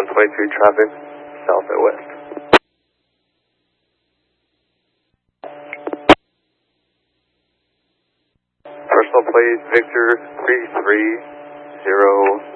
123 traffic, south at west. Personal plates Victor 330